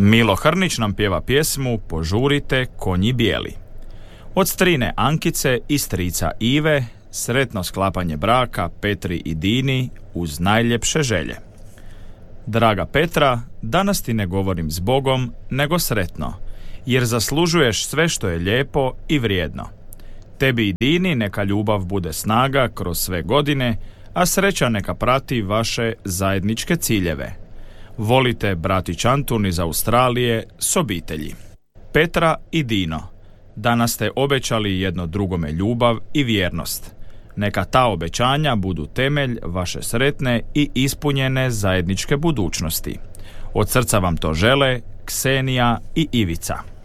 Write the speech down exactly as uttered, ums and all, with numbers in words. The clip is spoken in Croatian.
Milo Hrnić nam pjeva pjesmu Požurite konji bijeli. Od strine Ankice i strica Ive, sretno sklapanje braka Petri i Dini uz najljepše želje. Draga Petra, danas ti ne govorim s Bogom, nego sretno, jer zaslužuješ sve što je lijepo i vrijedno. Tebi i Dini neka ljubav bude snaga kroz sve godine, a sreća neka prati vaše zajedničke ciljeve. Volite bratić Antun iz Australije s obitelji. Petra i Dino, danas ste obećali jedno drugome ljubav i vjernost. Neka ta obećanja budu temelj vaše sretne i ispunjene zajedničke budućnosti. Od srca vam to žele Ksenija i Ivica.